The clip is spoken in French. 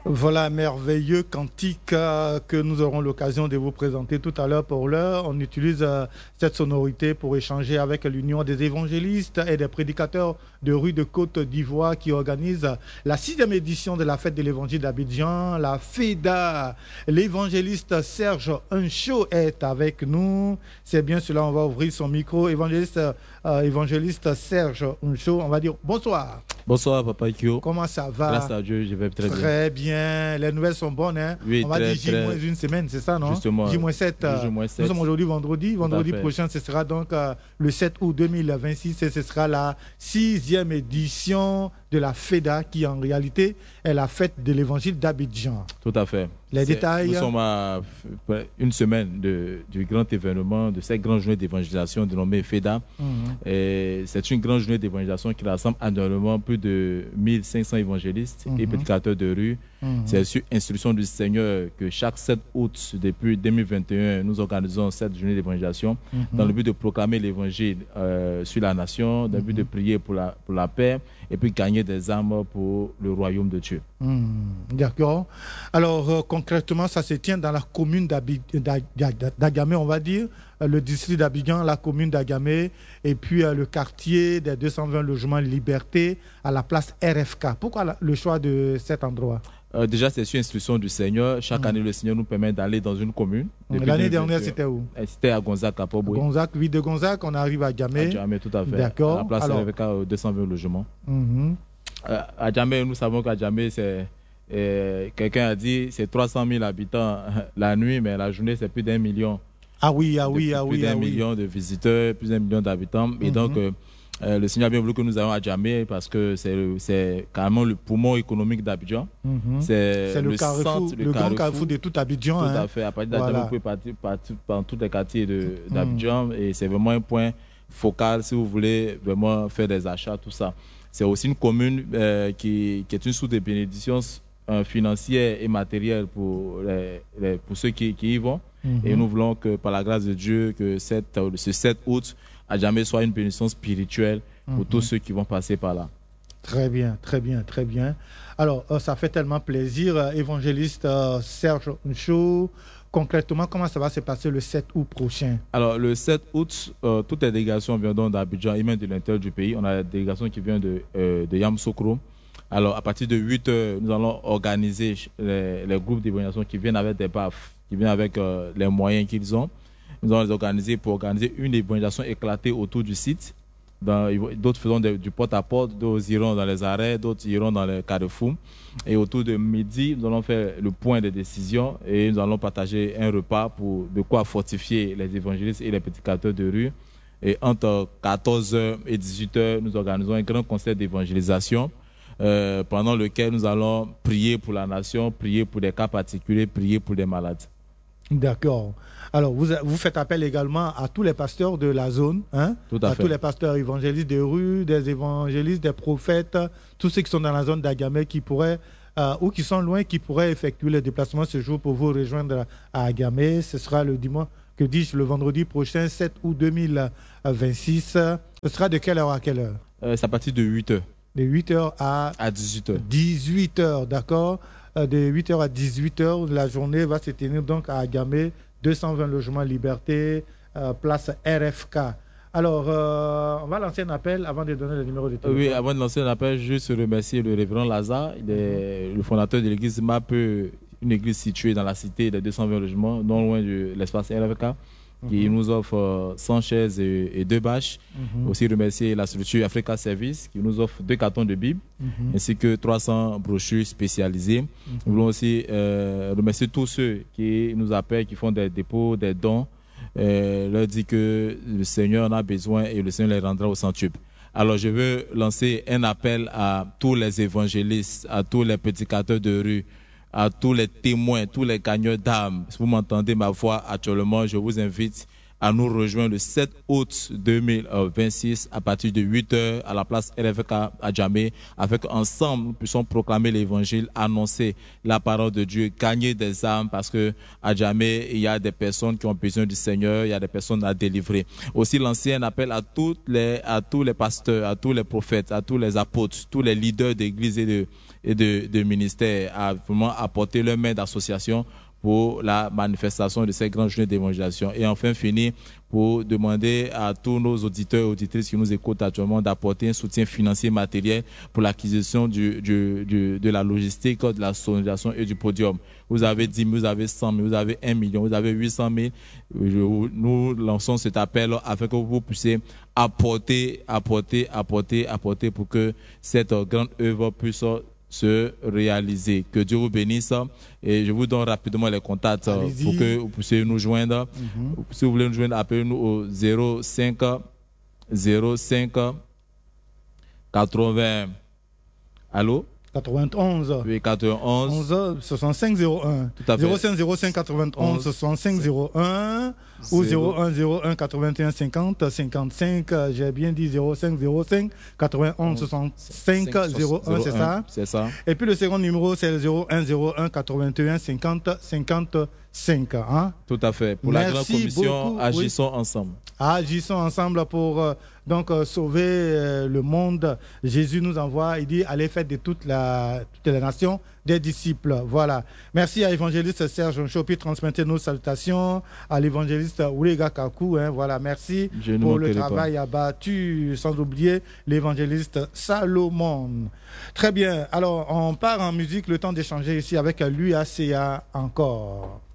Voilà un merveilleux cantique que nous aurons l'occasion de vous présenter tout à l'heure. Pour l'heure, on utilise cette sonorité pour échanger avec l'Union des évangélistes et des prédicateurs de rue de Côte d'Ivoire qui organise la 6e édition de la fête de l'évangile d'Abidjan, la FEDA. L'évangéliste Serge Uncho est avec nous. C'est bien cela, on va ouvrir son micro. Évangéliste Serge Uncho, on va dire bonsoir. Bonsoir, Papa Kyo. Comment ça va? Grâce à Dieu, je vais très bien. Très bien. Les nouvelles sont bonnes. Hein? Oui, on va dire J-1 semaine, c'est ça, non? Justement. J-7. Nous sommes aujourd'hui vendredi. Vendredi prochain, ce sera donc le 7 août 2026 et ce sera la 6e édition de la FEDA qui, en réalité, est la fête de l'évangile d'Abidjan. Tout à fait. Les détails. Nous sommes à une semaine du grand événement, de cette grande journée d'évangélisation dénommée FEDA. C'est une grande journée d'évangélisation qui rassemble annuellement plus de 1500 évangélistes et prédicateurs de rue. C'est sur instruction du Seigneur que chaque 7 août, depuis 2021, nous organisons cette journée d'évangélisation dans le but de proclamer l'évangile sur la nation, dans le but de prier pour la paix et puis gagner des âmes pour le royaume de Dieu. D'accord. Alors, concrètement, ça se tient dans la commune d'Agamé, on va dire, le district d'Abidjan, la commune d'Agamé, et puis le quartier des 220 logements Liberté à la place RFK. Pourquoi le choix de cet endroit? Déjà, c'est sur instruction du Seigneur. Chaque année, le Seigneur nous permet d'aller dans une commune. L'année dernière, c'était où? C'était à Gonzac, à Poboué. Gonzac, oui, de Gonzac, on arrive à Djamé. À Djamé, tout à fait. D'accord. À la place RFK, 220 logements. À Djamé, nous savons qu'à Djamé, c'est... quelqu'un a dit c'est 300 000 habitants la nuit, mais la journée, c'est plus d'1 million. Plus d'un million de visiteurs, plus d'1 million d'habitants. Et donc, le Seigneur a bien voulu que nous ayons à Djamé parce que c'est carrément le poumon économique d'Abidjan. C'est le carrefour, le grand carrefour de tout Abidjan. Tout à fait. À partir d'Abidjan, vous pouvez partir dans tous les quartiers d'Abidjan et c'est vraiment un point focal si vous voulez vraiment faire des achats, tout ça. C'est aussi une commune qui est une source de bénédiction financière et matérielle pour ceux qui y vont. Et nous voulons que par la grâce de Dieu, que ce 7 août, à jamais soit une bénédiction spirituelle pour tous ceux qui vont passer par là. Très bien, très bien, très bien. Alors, ça fait tellement plaisir. Évangéliste Serge Uncho, concrètement, comment ça va se passer le 7 août prochain? Alors, le 7 août, toutes les délégations viendront d'Abidjan et même de l'intérieur du pays. On a des délégations qui viennent de Yamoussoukro. Alors, à partir de 8 heures, nous allons organiser les groupes d'évaluation qui viennent avec des baffes, qui viennent avec les moyens qu'ils ont. Nous allons les organiser pour organiser une évaluation éclatée autour du site. D'autres feront du porte-à-porte, d'autres iront dans les arrêts, d'autres iront dans les carrefours. Et autour de midi, nous allons faire le point de décision et nous allons partager un repas pour de quoi fortifier les évangélistes et les prédicateurs de rue. Et entre 14h et 18h, nous organisons un grand concert d'évangélisation pendant lequel nous allons prier pour la nation, prier pour des cas particuliers, prier pour des malades. D'accord. Alors, vous faites appel également à tous les pasteurs de la zone, hein? Tout à fait. Tous les pasteurs évangélistes de rue, des évangélistes, des prophètes, tous ceux qui sont dans la zone d'Agamé qui pourraient, ou qui sont loin, qui pourraient effectuer le déplacement ce jour pour vous rejoindre à Agamé. Ce sera le dimanche, que dis-je, le vendredi prochain, 7 août 2026. Ce sera de quelle heure à quelle heure? C'est à partir de 8h. De 8h à 18h. 18h, d'accord. De 8h à 18h, la journée va se tenir donc à Agamé, 220 logements Liberté, place RFK. Alors, on va lancer un appel avant de donner le numéro de téléphone. Oui, avant de lancer un appel, juste remercier le révérend Lazare, il est le fondateur de l'église MAP, une église située dans la cité des 220 logements, non loin de l'espace RFK, qui nous offre 100 chaises et 2 bâches. Aussi remercier la structure Africa Service qui nous offre 2 cartons de Bible ainsi que 300 brochures spécialisées. Nous voulons aussi remercier tous ceux qui nous appellent, qui font des dépôts, des dons. Leur dit que le Seigneur en a besoin et le Seigneur les rendra au centuple. Alors je veux lancer un appel à tous les évangélistes, à tous les prédicateurs de rue, à tous les témoins, tous les gagneurs d'âmes. Si vous m'entendez ma voix actuellement, je vous invite à nous rejoindre le 7 août 2026 à partir de 8h à la place RFK à Djamé, avec ensemble nous puissions proclamer l'évangile, annoncer la parole de Dieu, gagner des âmes, parce que à Djamé, il y a des personnes qui ont besoin du Seigneur, il y a des personnes à délivrer. Aussi l'ancien appel à tous les pasteurs, à tous les prophètes, à tous les apôtres, tous les leaders d'église et de ministères à vraiment apporter leur main d'association pour la manifestation de ces grandes journées d'évangélisation. Et enfin, fini pour demander à tous nos auditeurs et auditrices qui nous écoutent actuellement d'apporter un soutien financier matériel pour l'acquisition de la logistique, de la sonorisation et du podium. Vous avez 10 000, vous avez 100 000, vous avez 1 million, vous avez 800 000. Nous lançons cet appel afin que vous puissiez apporter pour que cette grande œuvre puisse se réaliser. Que Dieu vous bénisse et je vous donne rapidement les contacts pour que vous puissiez nous joindre. Si vous voulez nous joindre, appelez-nous au 05 80. Allô? 91. Oui, 91. 11 65 01. Tout à fait. 05 05 91 65 01 ou 01 01 81 50 55. J'ai bien dit 05 05 91 65 01, c'est ça? C'est ça. Et puis le second numéro, c'est le 01 01 81 50 55. Hein? Tout à fait. Pour la grande commission, agissons ensemble. Agissons ensemble pour sauver le monde. Jésus nous envoie, il dit, allez faire de toutes les nations des disciples. Voilà. Merci à l'évangéliste Serge Chopi, transmettez nos salutations à l'évangéliste Oulega Kakou. Voilà. Merci pour le travail abattu, sans oublier l'évangéliste Salomon. Très bien. Alors, on part en musique, le temps d'échanger ici avec l'UACA encore.